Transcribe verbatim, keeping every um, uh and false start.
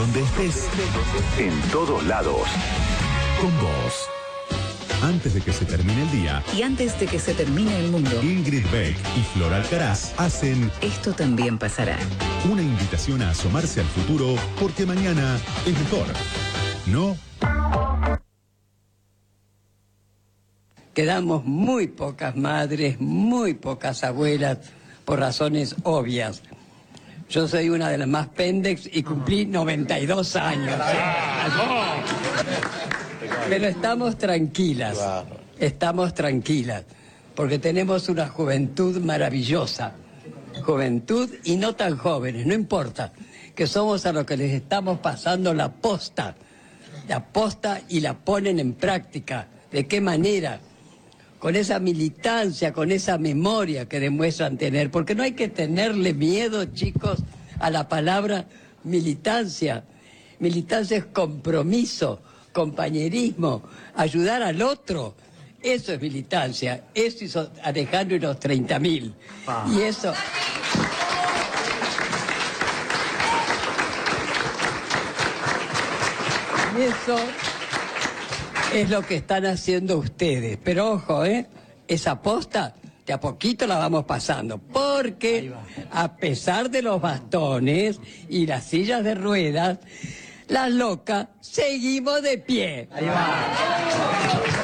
donde estés, en todos lados. Con vos. Antes de que se termine el día y antes de que se termine el mundo, Ingrid Beck y Flor Alcaraz hacen Esto también pasará. Una invitación a asomarse al futuro porque mañana es mejor. ¿No? Quedamos muy pocas madres, muy pocas abuelas, por razones obvias. Yo soy una de las más pendex y cumplí noventa y dos años. Pero estamos tranquilas, estamos tranquilas, porque tenemos una juventud maravillosa. Juventud y no tan jóvenes, no importa, que somos a los que les estamos pasando la posta, la posta y la ponen en práctica. ¿De qué manera? Con esa militancia, con esa memoria que demuestran tener, porque no hay que tenerle miedo, chicos, a la palabra militancia. Militancia es compromiso, compañerismo, ayudar al otro. Eso es militancia. Eso hizo Alejandro y los treinta mil. Ah. Y eso... Y eso es lo que están haciendo ustedes. Pero ojo, ¿eh? Esa posta, de a poquito la vamos pasando. Porque a pesar de los bastones y las sillas de ruedas, las locas seguimos de pie. Ahí va.